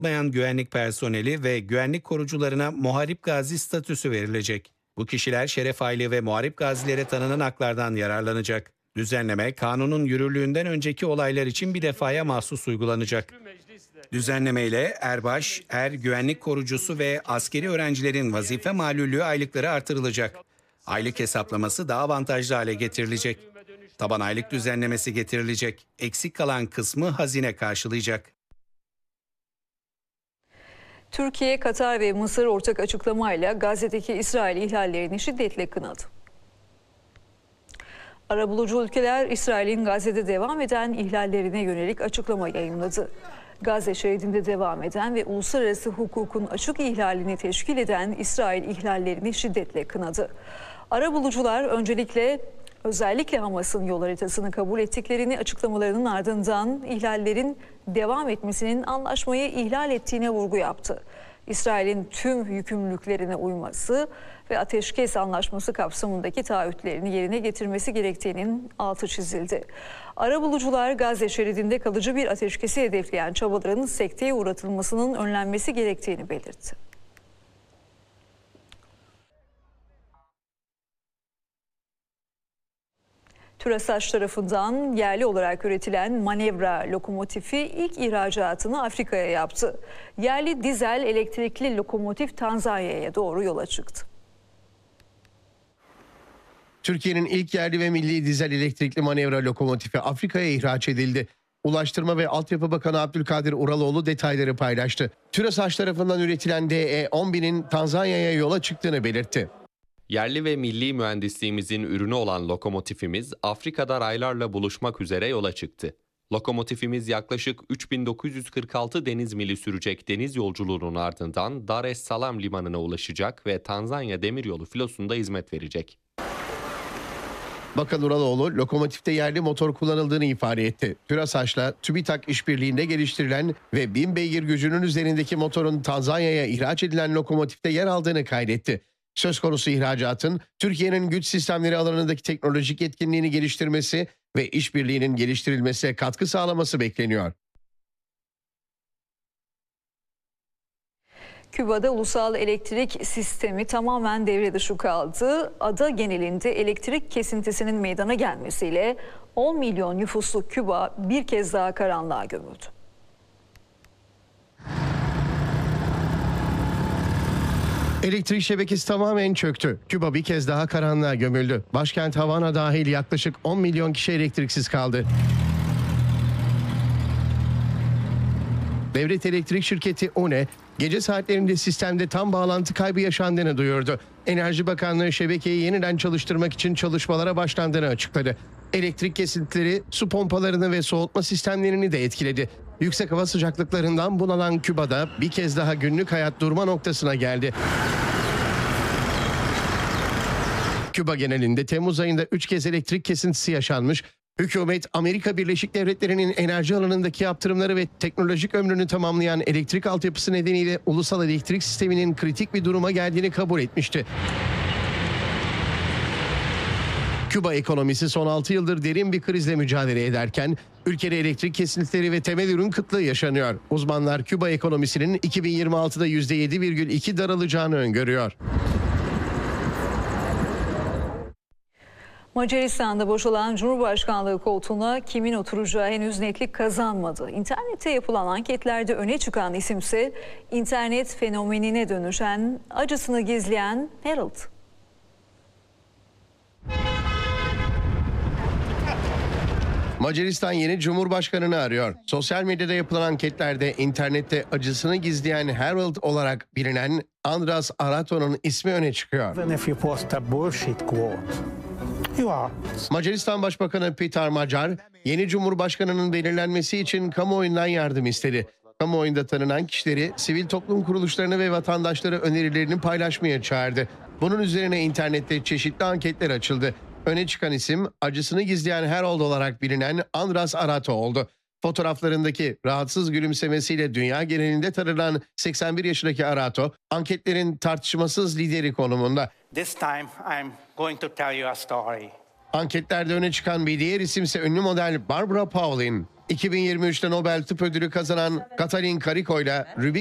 olmayan güvenlik personeli ve güvenlik korucularına muharip gazi statüsü verilecek. Bu kişiler şeref aile ve muharip gazilere tanınan haklardan yararlanacak. Düzenleme, kanunun yürürlüğünden önceki olaylar için bir defaya mahsus uygulanacak. Düzenleme ile erbaş, güvenlik korucusu ve askeri öğrencilerin vazife malulü aylıkları artırılacak. Aylık hesaplaması daha avantajlı hale getirilecek. Taban aylık düzenlemesi getirilecek. Eksik kalan kısmı hazine karşılayacak. Türkiye, Katar ve Mısır ortak açıklamayla Gazze'deki İsrail ihlallerini şiddetle kınadı. Arabulucu ülkeler İsrail'in Gazze'de devam eden ihlallerine yönelik açıklama yayımladı. Gazze şeridinde devam eden ve uluslararası hukukun açık ihlalini teşkil eden İsrail ihlallerini şiddetle kınadı. Arabulucular özellikle Hamas'ın yol haritasını kabul ettiklerini açıklamalarının ardından ihlallerin devam etmesinin anlaşmayı ihlal ettiğine vurgu yaptı. İsrail'in tüm yükümlülüklerine uyması ve ateşkes anlaşması kapsamındaki taahhütlerini yerine getirmesi gerektiğinin altı çizildi. Arabulucular Gazze şeridinde kalıcı bir ateşkesi hedefleyen çabaların sekteye uğratılmasının önlenmesi gerektiğini belirtti. TÜRASAŞ tarafından yerli olarak üretilen manevra lokomotifi ilk ihracatını Afrika'ya yaptı. Yerli dizel elektrikli lokomotif Tanzanya'ya doğru yola çıktı. Türkiye'nin ilk yerli ve milli dizel elektrikli manevra lokomotifi Afrika'ya ihraç edildi. Ulaştırma ve Altyapı Bakanı Abdülkadir Uraloğlu detayları paylaştı. TÜRASAŞ tarafından üretilen DE-10.000'in Tanzanya'ya yola çıktığını belirtti. Yerli ve milli mühendisliğimizin ürünü olan lokomotifimiz Afrika'da raylarla buluşmak üzere yola çıktı. Lokomotifimiz yaklaşık 3946 deniz mili sürecek deniz yolculuğunun ardından Dar es Salaam limanına ulaşacak ve Tanzanya Demiryolu filosunda hizmet verecek. Bakan Uraloğlu lokomotifte yerli motor kullanıldığını ifade etti. TÜRASAŞ'la TÜBİTAK işbirliğinde geliştirilen ve 1000 beygir gücünün üzerindeki motorun Tanzanya'ya ihraç edilen lokomotifte yer aldığını kaydetti. Söz konusu ihracatın Türkiye'nin güç sistemleri alanındaki teknolojik yetkinliğini geliştirmesi ve işbirliğinin geliştirilmesine katkı sağlaması bekleniyor. Küba'da ulusal elektrik sistemi tamamen devre dışı kaldı. Ada genelinde elektrik kesintisinin meydana gelmesiyle 10 milyon nüfuslu Küba bir kez daha karanlığa gömüldü. Elektrik şebekesi tamamen çöktü. Küba bir kez daha karanlığa gömüldü. Başkent Havana dahil yaklaşık 10 milyon kişi elektriksiz kaldı. Devlet elektrik şirketi UNE, gece saatlerinde sistemde tam bağlantı kaybı yaşandığını duyurdu. Enerji Bakanlığı şebekeyi yeniden çalıştırmak için çalışmalara başlandığını açıkladı. Elektrik kesintileri su pompalarını ve soğutma sistemlerini de etkiledi. Yüksek hava sıcaklıklarından bunalan Küba'da bir kez daha günlük hayat durma noktasına geldi. Küba genelinde Temmuz ayında 3 kez elektrik kesintisi yaşanmış. Hükümet, Amerika Birleşik Devletleri'nin enerji alanındaki yaptırımları ve teknolojik ömrünü tamamlayan elektrik altyapısı nedeniyle ulusal elektrik sisteminin kritik bir duruma geldiğini kabul etmişti. Küba ekonomisi son 6 yıldır derin bir krizle mücadele ederken ülkede elektrik kesintileri ve temel ürün kıtlığı yaşanıyor. Uzmanlar Küba ekonomisinin 2026'da %7,2 daralacağını öngörüyor. Macaristan'da boşalan Cumhurbaşkanlığı koltuğuna kimin oturacağı henüz netlik kazanmadı. İnternette yapılan anketlerde öne çıkan isimse internet fenomenine dönüşen, acısını gizleyen Harold. Macaristan yeni cumhurbaşkanını arıyor. Sosyal medyada yapılan anketlerde internette acısını gizleyen Harold olarak bilinen Andras Arato'nun ismi öne çıkıyor. Macaristan Başbakanı Peter Magyar, yeni cumhurbaşkanının belirlenmesi için kamuoyundan yardım istedi. Kamuoyunda tanınan kişileri, sivil toplum kuruluşlarını ve vatandaşları önerilerini paylaşmaya çağırdı. Bunun üzerine internette çeşitli anketler açıldı. Öne çıkan isim acısını gizleyen Harold olarak bilinen Andras Arato oldu. Fotoğraflarındaki rahatsız gülümsemesiyle dünya genelinde tanınan 81 yaşındaki Arato, anketlerin tartışmasız lideri konumunda. This time I'm going to tell you a story. Anketlerde öne çıkan bir diğer isimse ünlü model Barbara Paulding. 2023'te Nobel Tıp Ödülü kazanan Katalin Karikó ile Rubik